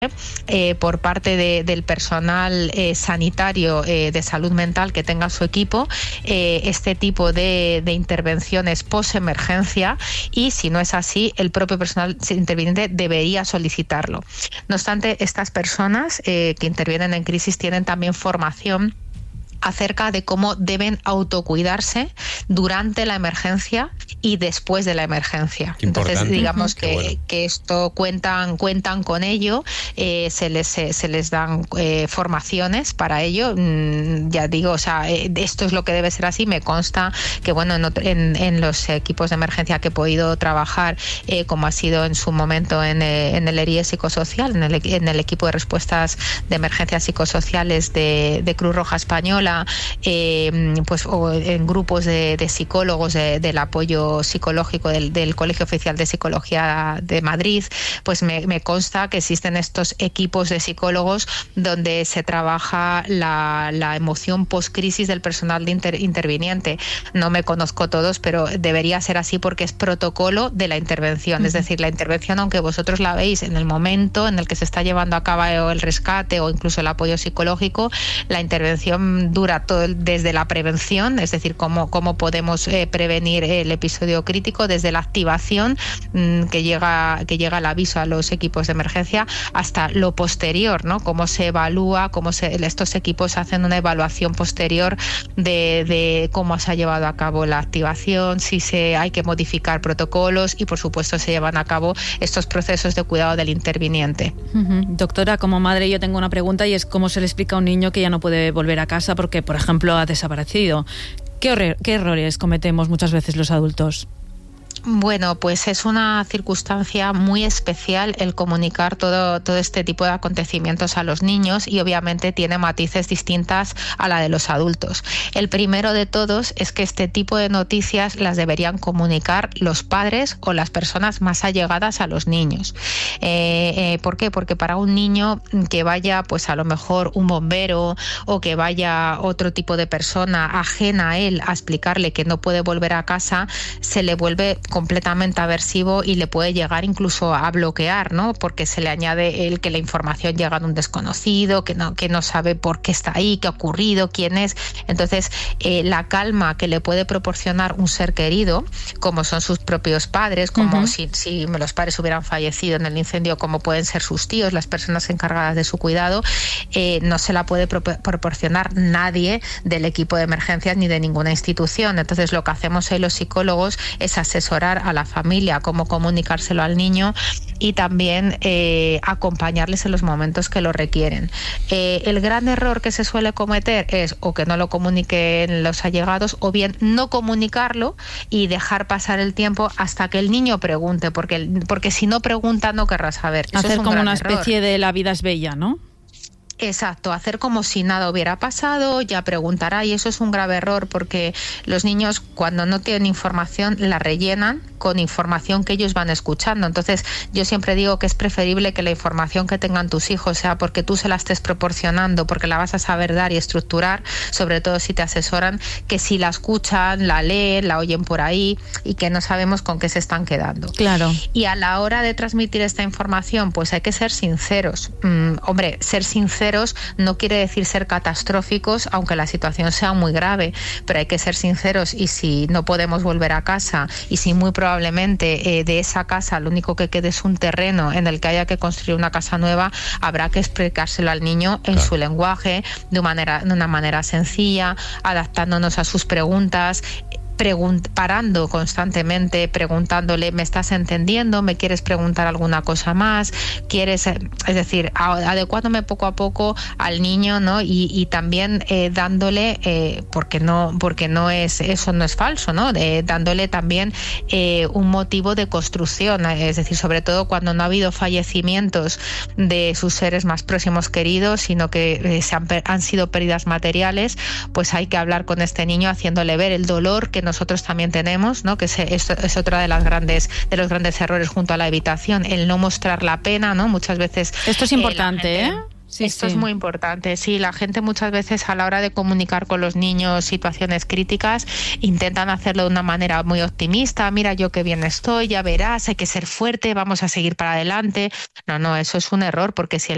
por parte del personal sanitario de salud mental que tenga su equipo este tipo de intervenciones post-emergencia, y si no es así, el propio personal interviniente debería solicitarlo. No obstante, estas personas que intervienen en crisis tienen también formación acerca de cómo deben autocuidarse durante la emergencia y después de la emergencia. Entonces, digamos que esto cuentan con ello, se les dan formaciones para ello. Ya digo, o sea, esto es lo que debe ser así. Me consta que, bueno, en los equipos de emergencia que he podido trabajar, como ha sido en su momento en el ERIE psicosocial, en el equipo de respuestas de emergencias psicosociales de Cruz Roja Española, pues o en grupos de psicólogos del apoyo psicológico del Colegio Oficial de Psicología de Madrid, pues me consta que existen estos equipos de psicólogos donde se trabaja la emoción post-crisis del personal interviniente. No me conozco todos, pero debería ser así porque es protocolo de la intervención. Es decir, la intervención, aunque vosotros la veis en el momento en el que se está llevando a cabo el rescate o incluso el apoyo psicológico, la intervención dura todo desde la prevención, es decir, cómo podemos prevenir el episodio crítico, desde la activación que llega el aviso a los equipos de emergencia hasta lo posterior, ¿no? Cómo se evalúa, estos equipos hacen una evaluación posterior de cómo se ha llevado a cabo la activación, si hay que modificar protocolos y, por supuesto, se llevan a cabo estos procesos de cuidado del interviniente. Doctora, como madre yo tengo una pregunta, y es cómo se le explica a un niño que ya no puede volver a casa porque, por ejemplo, ha desaparecido. ¿Qué errores cometemos muchas veces los adultos? Bueno, pues es una circunstancia muy especial el comunicar todo este tipo de acontecimientos a los niños, y obviamente tiene matices distintas a la de los adultos. El primero de todos es que este tipo de noticias las deberían comunicar los padres o las personas más allegadas a los niños. ¿Por qué? Porque para un niño que vaya, pues a lo mejor un bombero o que vaya otro tipo de persona ajena a él a explicarle que no puede volver a casa, se le vuelve completamente aversivo y le puede llegar incluso a bloquear, ¿no? Porque se le añade que la información llega de un desconocido, que no sabe por qué está ahí, qué ha ocurrido, quién es. Entonces, la calma que le puede proporcionar un ser querido, como son sus propios padres, como si los padres hubieran fallecido en el incendio, como pueden ser sus tíos, las personas encargadas de su cuidado, no se la puede proporcionar nadie del equipo de emergencias ni de ninguna institución. Entonces, lo que hacemos hoy los psicólogos es asesorar a la familia cómo comunicárselo al niño y también acompañarles en los momentos que lo requieren. El gran error que se suele cometer es o que no lo comuniquen los allegados, o bien no comunicarlo y dejar pasar el tiempo hasta que el niño pregunte, porque si no pregunta no querrá saber. Eso hacer es un como gran una error. especie de la vida es bella, ¿no? Exacto, hacer como si nada hubiera pasado, ya preguntará, y eso es un grave error porque los niños, cuando no tienen información, la rellenan con información que ellos van escuchando. Entonces, yo siempre digo que es preferible que la información que tengan tus hijos sea porque tú se la estés proporcionando, porque la vas a saber dar y estructurar, sobre todo si te asesoran, que si la escuchan, la leen, la oyen por ahí y que no sabemos con qué se están quedando. Claro. Y a la hora de transmitir esta información, pues hay que ser sinceros. Hombre, ser sinceros no quiere decir ser catastróficos, aunque la situación sea muy grave, pero hay que ser sinceros, y si no podemos volver a casa y si muy probablemente de esa casa lo único que quede es un terreno en el que haya que construir una casa nueva, habrá que explicárselo al niño en su lenguaje, de una manera sencilla, adaptándonos a sus preguntas, parando constantemente, preguntándole, ¿me estás entendiendo? ¿Me quieres preguntar alguna cosa más? ¿Quieres? Es decir, adecuándome poco a poco al niño, ¿no? Y también dándole, porque no es, eso no es falso, ¿no? Dándole también un motivo de construcción, es decir, sobre todo cuando no ha habido fallecimientos de sus seres más próximos queridos, sino que han sido pérdidas materiales, pues hay que hablar con este niño haciéndole ver el dolor que nosotros también tenemos, ¿no? Que es otra de los grandes errores junto a la evitación, el no mostrar la pena, ¿no? Muchas veces esto es importante, Esto es muy importante. Sí, la gente muchas veces a la hora de comunicar con los niños situaciones críticas intentan hacerlo de una manera muy optimista. Mira, yo qué bien estoy, ya verás, hay que ser fuerte, vamos a seguir para adelante. No, eso es un error, porque si el